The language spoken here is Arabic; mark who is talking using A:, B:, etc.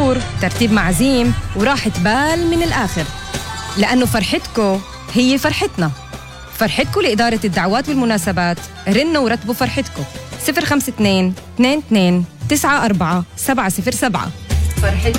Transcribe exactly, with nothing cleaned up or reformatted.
A: حضور، ترتيب معازيم وراحة بال من الآخر، لأنه فرحتكو هي فرحتنا. فرحتكو لإدارة الدعوات والمناسبات. رنوا ورتبوا فرحتكو صفر خمسة اثنين اثنين اثنين تسعة أربعة سبعة صفر سبعة. فرحتكو